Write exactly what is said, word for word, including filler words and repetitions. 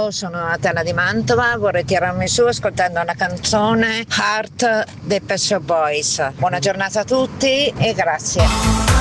Ciao, sono Natana di Mantova, vorrei tirarmi su ascoltando una canzone Heart dei Pet Shop Boys. Buona giornata a tutti e grazie.